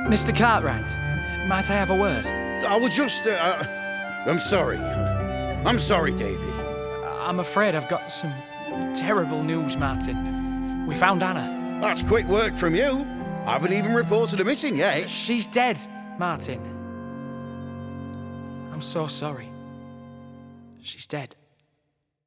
Mr. Cartwright, might I have a word? I was just... I'm sorry. I'm sorry, Davy. I'm afraid I've got some terrible news, Martin. We found Anna. That's quick work from you. I haven't even reported her missing yet. She's dead, Martin. I'm so sorry. She's dead.